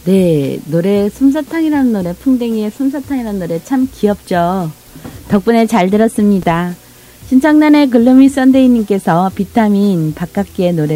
네, 노래 솜사탕이라는 노래, 풍뎅이의 솜사탕이라는 노래 참 귀엽죠. 덕분에 잘 들었습니다. 신청란의 글루미 썬데이님께서 비타민 박학기의 노래